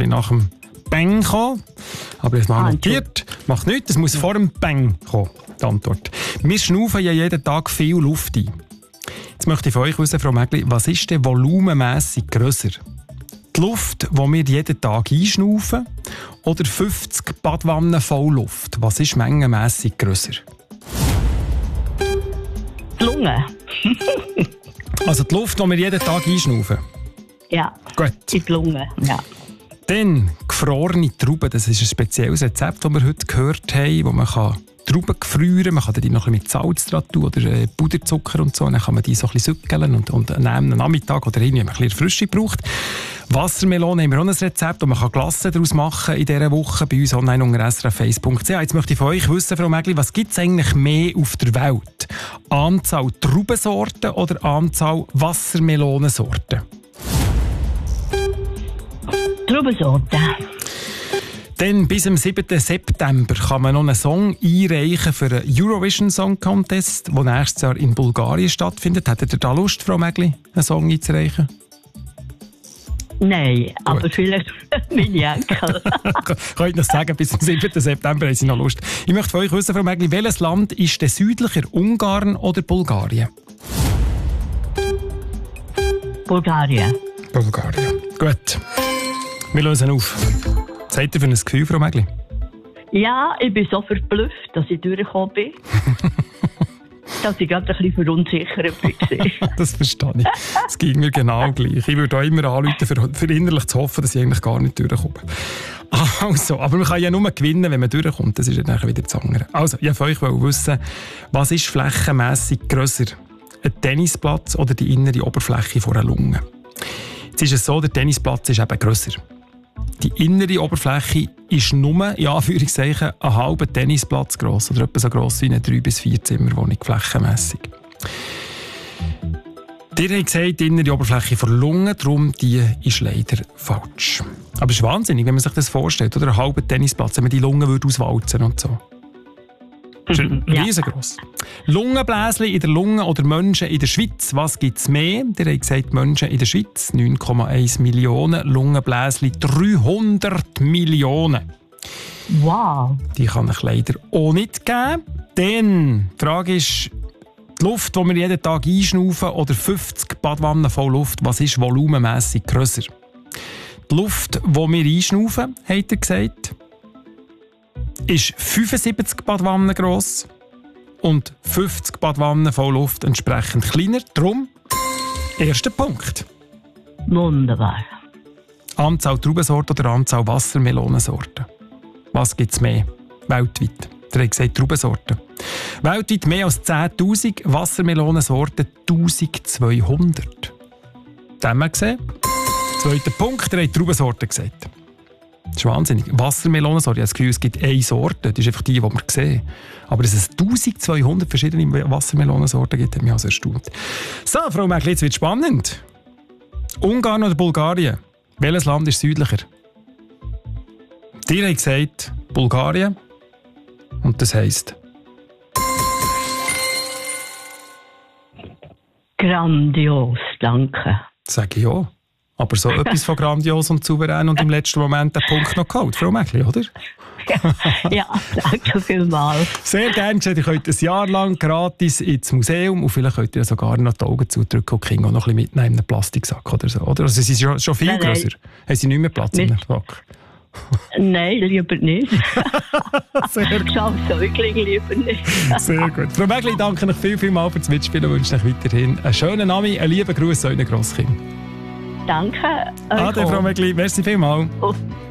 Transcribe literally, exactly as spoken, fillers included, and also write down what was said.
nach dem Bang kommen. Aber ich habe es mal notiert. Macht nichts, es muss vor dem Bang kommen, die Antwort. Wir schnaufen ja jeden Tag viel Luft ein. Jetzt möchte ich von euch wissen, Frau Mägli, was ist denn volumenmässig grösser? Die Luft, die wir jeden Tag einschnaufen, oder fünfzig Badwannen voll Luft? Was ist mengenmässig grösser? Die Lunge. Also die Luft, die wir jeden Tag einschnaufen? Ja, gut. In die Lunge, ja. Dann gefrorene Trauben, das ist ein spezielles Rezept, das wir heute gehört haben, wo man kann Trauben gefrieren, man kann die noch ein bisschen mit Salz dran tun oder äh, Puderzucker und so, und dann kann man die so ein bisschen sückeln und, und am Nachmittag oder irgendwie, wenn man ein bisschen Frische braucht. Wassermelone haben wir auch ein Rezept, und man kann Glasse daraus machen in dieser Woche bei uns online unter s r f eins punkt c h. Jetzt möchte ich von euch wissen, Frau Mägli, was gibt es eigentlich mehr auf der Welt? Anzahl Traubensorten oder Anzahl Wassermelonensorten? Traubensorten. Dann bis am siebten September kann man noch einen Song einreichen für einen Eurovision Song Contest, der nächstes Jahr in Bulgarien stattfindet. Hättet ihr da Lust, Frau Mägli, einen Song einzureichen? Nein, Gut. aber vielleicht meine Enkel. Kann ich noch sagen, bis am siebten September haben sie noch Lust. Ich möchte von euch wissen, Frau Mägli, welches Land ist denn südlicher, Ungarn oder Bulgarien? Bulgarien. Bulgarien. Gut. Wir lösen auf. Was habt ihr für ein Gefühl, Frau Mägli? Ja, ich bin so verblüfft, dass ich durchgekommen bin. Dass ich gerade ein bisschen verunsichert war. Das verstehe ich. Es ging mir genau gleich. Ich würde auch immer anrufen, für, für innerlich zu hoffen, dass ich eigentlich gar nicht durchkomme. Also, aber man kann ja nur gewinnen, wenn man durchkommt. Das ist ja dann wieder das andere. Also, ich wollte euch wissen, was ist flächenmässig grösser? Ein Tennisplatz oder die innere Oberfläche von einer Lunge? Jetzt ist es so, der Tennisplatz ist eben grösser. Die innere Oberfläche ist nur, in Anführungszeichen, ein halber Tennisplatz gross oder etwa so gross wie eine drei bis vier Zimmerwohnung, flächenmässig. Ihr habt gesagt, die innere Oberfläche der Lunge, darum die ist leider falsch. Aber es ist wahnsinnig, wenn man sich das vorstellt, oder? Ein halber Tennisplatz, wenn man die Lunge würde auswalzen und so. Das ist ja. riesengroß. Lungenbläschen in der Lunge oder Menschen in der Schweiz. Was gibt es mehr? Ihr habt gesagt, Menschen in der Schweiz neun Komma eins Millionen, Lungenbläschen dreihundert Millionen. Wow. Die kann ich leider auch nicht geben. Denn die Frage ist, die Luft, die wir jeden Tag einschnaufen, oder fünfzig Badwannen voll Luft, was ist volumenmässig grösser? Die Luft, die wir einschnaufen, hat er gesagt, ist fünfundsiebzig Badwannen gross und fünfzig Badwannen voll Luft entsprechend kleiner. Darum, erster Punkt. Wunderbar. Anzahl Traubensorten oder Anzahl Wassermelonensorten? Was gibt es mehr weltweit? Der hat gesagt Traubensorten. Weltweit mehr als zehntausend, Wassermelonensorten eintausendzweihundert. Das haben wir gesehen. Zweiter Punkt, der hat Traubensorten gesagt. Das ist wahnsinnig. Wassermelonensorte, ich habe das Gefühl, es gibt eine Sorte, das ist einfach die, die wir sehen. Aber dass es eintausendzweihundert verschiedene Wassermelonensorten gibt, hat mich also erstaunt. So, Frau Mägli, jetzt wird es spannend. Ungarn oder Bulgarien? Welches Land ist südlicher? Ihr habt gesagt Bulgarien. Und das heisst? Grandios, danke. Sage ich ja. Aber so etwas von grandios und souverän und im letzten Moment den Punkt noch geholt, Frau Mägli, oder? Ja, danke vielmals. Sehr gerne. Ich könnt ein Jahr lang gratis ins Museum und vielleicht könnt ihr sogar noch die Augen zudrücken und Kinder noch ein bisschen mitnehmen in einen Plastiksack oder so. Oder? Also sie sind schon, schon viel nein, grösser. Nein. Haben sie nicht mehr Platz in einem Sack? Nein, lieber nicht. Sehr gut. Säugling lieber nicht. Sehr gut. Frau Mägli, danke euch viel, viel mal fürs Mitspielen und wünsche euch weiterhin einen schönen Abend, einen lieben Gruß an euren Grosskind. Danke. Ade, Frau Mägli, merci vielmals. Oh.